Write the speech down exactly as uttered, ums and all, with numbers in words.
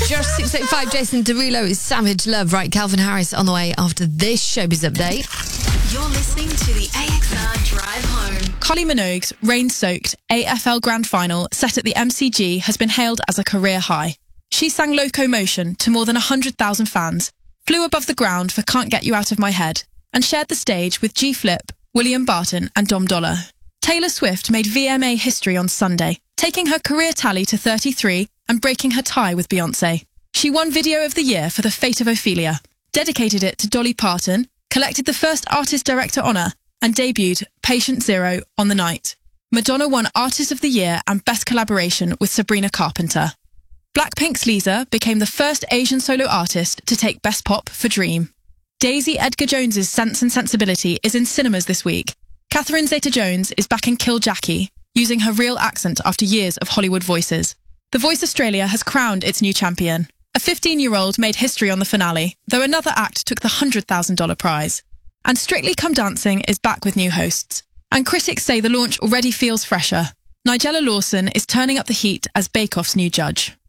Just six eighty-five, Jason Derulo is Savage Love. Right, Calvin Harris on the way after this showbiz update. You're listening to the A X R Drive Home. Kylie Minogue's rain-soaked A F L Grand Final set at the M C G has been hailed as a career high. She sang Locomotion to more than one hundred thousand fans, flew above the ground for Can't Get You Out of My Head, and shared the stage with G-Flip, William Barton and Dom Dollar. Taylor Swift made V M A history on Sunday, taking her career tally to thirty-three and breaking her tie with Beyoncé. She won Video of the Year for The Fate of Ophelia, dedicated it to Dolly Parton, collected the first Artist Director honour, and debuted Patient Zero on the night. Madonna won Artist of the Year and Best Collaboration with Sabrina Carpenter. Blackpink's Lisa became the first Asian solo artist to take Best Pop for Dream. Daisy Edgar Jones's Sense and Sensibility is in cinemas this week. Catherine Zeta-Jones is back in Kill Jackie, using her real accent after years of Hollywood voices. The Voice Australia has crowned its new champion. A fifteen-year-old made history on the finale, though another act took the one hundred thousand dollars prize. And Strictly Come Dancing is back with new hosts. And critics say the launch already feels fresher. Nigella Lawson is turning up the heat as Bake Off's new judge.